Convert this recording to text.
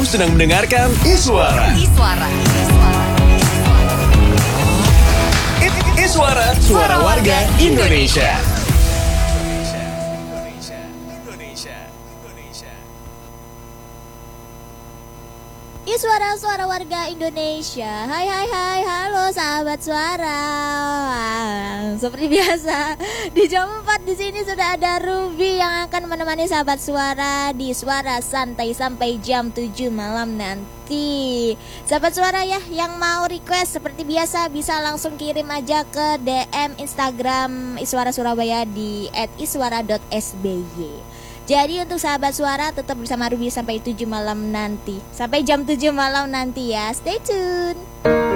Kamu sedang mendengarkan Iswara. Iswara, suara warga Indonesia. Iswara, suara warga Indonesia. Hai, halo sahabat suara. Seperti biasa, di jam 4 di sini sudah ada Ruby yang akan menemani sahabat suara di Suara Santai sampai jam 7 malam nanti. Sahabat suara ya, yang mau request seperti biasa bisa langsung kirim aja ke DM Instagram Iswara Surabaya di @iswara.sby. Jadi untuk sahabat suara tetap bersama Ruby sampai 7 malam nanti. Sampai jam 7 malam nanti ya. Stay tune.